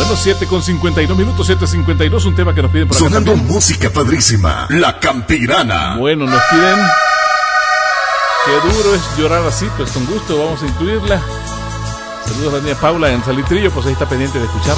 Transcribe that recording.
temprano, 7:52 minutos, 7:52, un tema que nos piden por acá. Sonando también. música padrísima, La Campirana. Bueno, nos piden. Qué duro es llorar así, pues con gusto vamos a incluirla. Saludos a la niña Paula en Salitrillo, pues ahí está pendiente de escuchar.